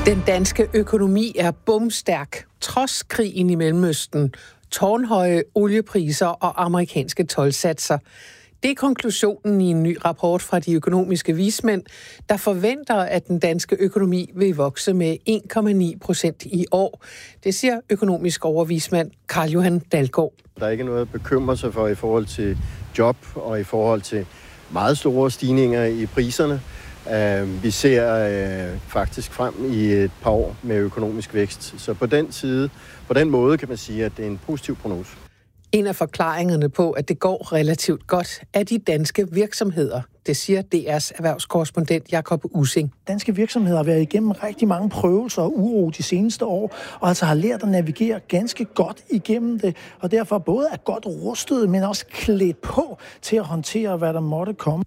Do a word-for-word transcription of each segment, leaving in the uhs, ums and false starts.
Den danske økonomi er bomstærk, trods krigen i Mellemøsten, tårnhøje oliepriser og amerikanske toldsatser. Det er konklusionen i en ny rapport fra de økonomiske vismænd, der forventer, at den danske økonomi vil vokse med en komma ni procent i år. Det siger økonomisk overvismand Carl Johan Dalgaard. Der er ikke noget at bekymre sig for i forhold til job og i forhold til meget store stigninger i priserne. Uh, vi ser uh, faktisk frem i et par år med økonomisk vækst. Så på den side, på den måde kan man sige, at det er en positiv prognose. En af forklaringerne på, at det går relativt godt, er de danske virksomheder. Det siger D R's erhvervskorrespondent Jakob Ussing. Danske virksomheder har været igennem rigtig mange prøvelser og uro de seneste år, og altså har lært at navigere ganske godt igennem det, og derfor både er godt rustet, men også klædt på til at håndtere, hvad der måtte komme.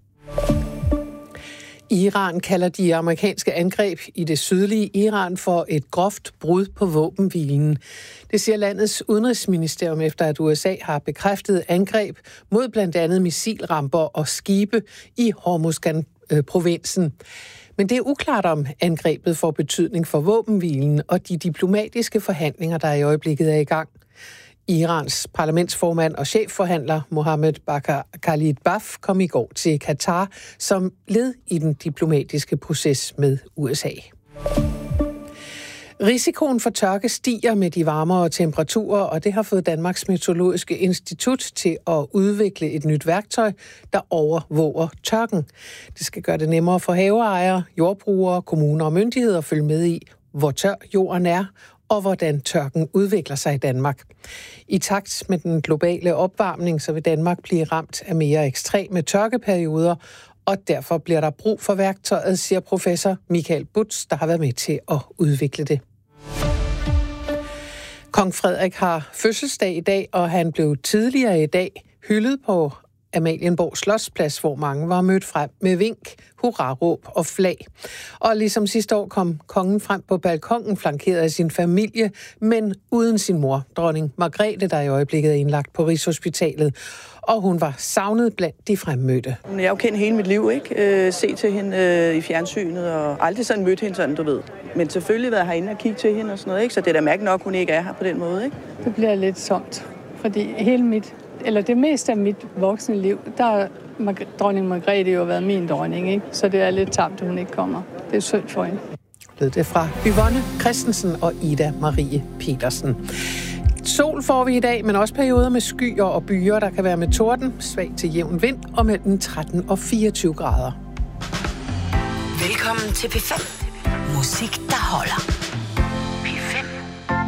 Iran kalder de amerikanske angreb i det sydlige Iran for et groft brud på våbenhvilen. Det siger landets udenrigsministerium efter, at U S A har bekræftet angreb mod blandt andet missilramper og skibe i Hormuzgan-provinsen. Men det er uklart, om angrebet får betydning for våbenhvilen og de diplomatiske forhandlinger, der i øjeblikket er i gang. Irans parlamentsformand og chefforhandler Mohammed Bagher Khalilbaf kom i går til Katar som led i den diplomatiske proces med U S A. Risikoen for tørke stiger med de varmere temperaturer, og det har fået Danmarks Meteorologiske Institut til at udvikle et nyt værktøj, der overvåger tørken. Det skal gøre det nemmere for haveejere, jordbrugere, kommuner og myndigheder at følge med i, hvor tør jorden er, og hvordan tørken udvikler sig i Danmark. I takt med den globale opvarmning, så vil Danmark blive ramt af mere ekstreme tørkeperioder, og derfor bliver der brug for værktøjet, siger professor Michael Butz, der har været med til at udvikle det. Kong Frederik har fødselsdag i dag, og han blev tidligere i dag hyldet på Amalienborg Slotsplads, hvor mange var mødt frem med vink, hurraråb og flag. Og ligesom sidste år kom kongen frem på balkongen, flankeret af sin familie, men uden sin mor, dronning Margrethe, der i øjeblikket er indlagt på Rigshospitalet. Og hun var savnet blandt de fremmødte. Jeg har jo kendt hele mit liv, ikke? Øh, se til hende øh, i fjernsynet, og aldrig sådan mødt hende sådan, du ved. Men selvfølgelig været herinde og kigge til hende og sådan noget, ikke? Så det er da mærkeligt nok, hun ikke er her på den måde, ikke? Det bliver lidt somt, fordi hele mit eller det meste af mit voksne liv, der har dronning Margrethe jo været min dronning, ikke? Så det er lidt tabt, at hun ikke kommer. Det er synd for hende. Lød det fra Yvonne Christensen og Ida Marie Petersen. Sol får vi i dag, men også perioder med skyer og byer, der kan være med torden, svag til jævn vind og mellem tretten og fireogtyve grader. Velkommen til P fem. Musik, der holder.